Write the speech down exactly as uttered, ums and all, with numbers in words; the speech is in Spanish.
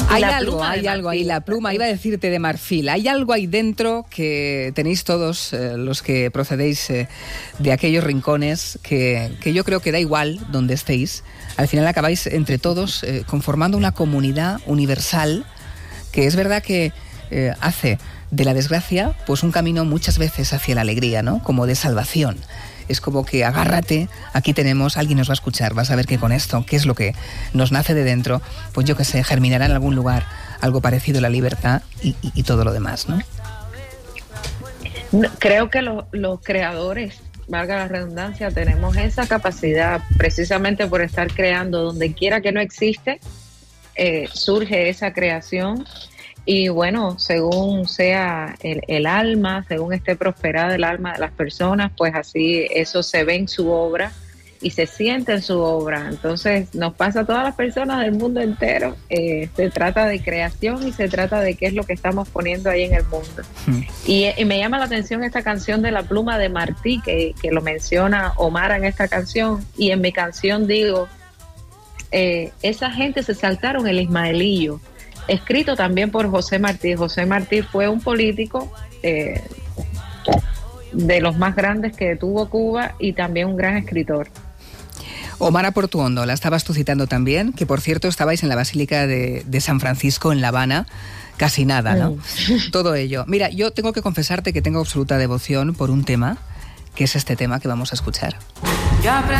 Hay algo, hay algo ahí, la pluma, iba a decirte de marfil, hay algo ahí dentro que tenéis todos eh, los que procedéis eh, de aquellos rincones que, que yo creo que da igual donde estéis, al final acabáis entre todos eh, conformando una comunidad universal que es verdad que eh, hace de la desgracia pues un camino muchas veces hacia la alegría, ¿no? Como de salvación. Es como que agárrate, aquí tenemos, alguien nos va a escuchar, vas a ver que con esto, qué es lo que nos nace de dentro, pues yo qué sé, germinará en algún lugar algo parecido a la libertad y, y, y todo lo demás, ¿no? Creo que lo, los creadores, valga la redundancia, tenemos esa capacidad precisamente por estar creando donde quiera que no existe, eh, surge esa creación. Y bueno, según sea el, el alma, según esté prosperada el alma de las personas, pues así eso se ve en su obra y se siente en su obra. Entonces nos pasa a todas las personas del mundo entero. Eh, se trata de creación y se trata de qué es lo que estamos poniendo ahí en el mundo. Mm. Y, y me llama la atención esta canción de La Pluma de Martí, que, que lo menciona Omar en esta canción. Y en mi canción digo, eh, esa gente se saltaron el ismaelillo. Escrito también por José Martí. José Martí fue un político eh, de los más grandes que tuvo Cuba y también un gran escritor. Omar Portuondo, la estabas tú citando también, que por cierto estabais en la Basílica de, de San Francisco en La Habana, casi nada, ¿no? Mm. Todo ello. Mira, yo tengo que confesarte que tengo absoluta devoción por un tema, que es este tema que vamos a escuchar.